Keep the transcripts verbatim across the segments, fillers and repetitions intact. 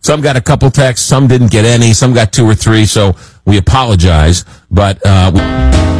Some got a couple texts, some didn't get any, some got two or three, so we apologize. But uh, we-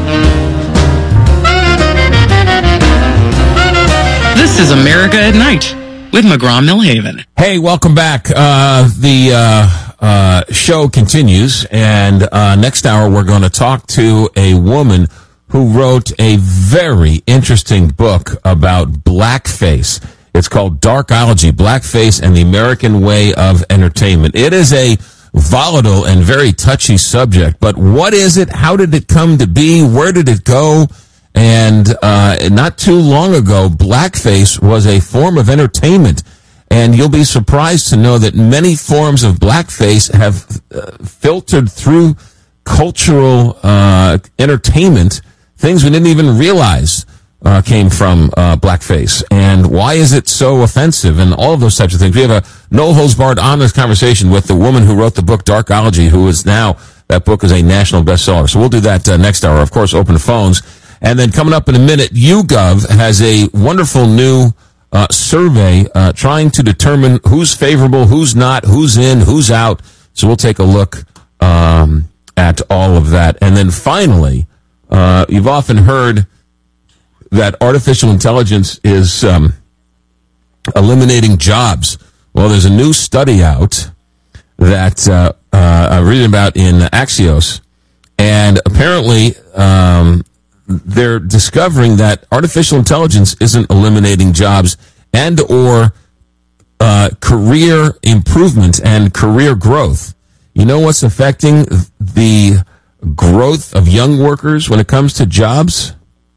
This is America at Night with McGraw-Millhaven. Hey, welcome back. Uh, the uh, uh, show continues, and uh, next hour we're going to talk to a woman who wrote a very interesting book about blackface. It's called Darkology, Blackface and the American Way of Entertainment. It is a volatile and very touchy subject, but what is it? How did it come to be? Where did it go? And uh, not too long ago, blackface was a form of entertainment. And you'll be surprised to know that many forms of blackface have uh, filtered through cultural uh, entertainment, things we didn't even realize uh, came from uh, blackface. And why is it so offensive and all of those types of things? We have a no-holds-barred honest conversation with the woman who wrote the book Darkology, who is now, that book is a national bestseller. So we'll do that uh, next hour. Of course, open phones. And then coming up in a minute, YouGov has a wonderful new uh, survey uh, trying to determine who's favorable, who's not, who's in, who's out. So we'll take a look um, at all of that. And then finally, uh, you've often heard that artificial intelligence is um, eliminating jobs. Well, there's a new study out that uh, uh, I'm reading about in Axios, and apparently um, they're discovering that artificial intelligence isn't eliminating jobs and or uh, career improvement and career growth. You know what's affecting the growth of young workers when it comes to jobs?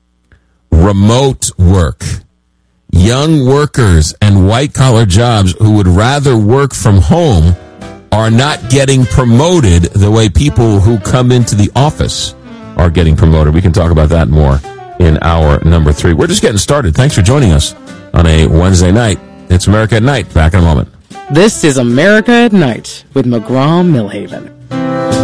Remote work. Young workers and white-collar jobs who would rather work from home are not getting promoted the way people who come into the office are getting promoted. We can talk about that more in hour number three. We're just getting started. Thanks for joining us on a Wednesday night. It's America at Night. Back in a moment. This is America at Night with McGraw-Millhaven.